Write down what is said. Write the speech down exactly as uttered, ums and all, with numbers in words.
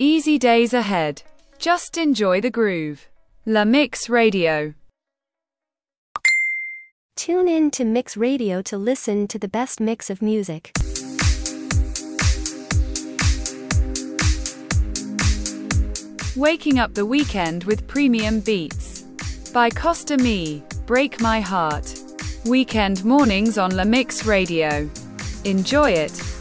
Easy days ahead. Just enjoy the groove. La Mix Radio. Tune in to Mix Radio to listen to the best mix of music. Waking up the weekend with premium beats. By Costa Me, Break My Heart. Weekend mornings on La Mix Radio. Enjoy it.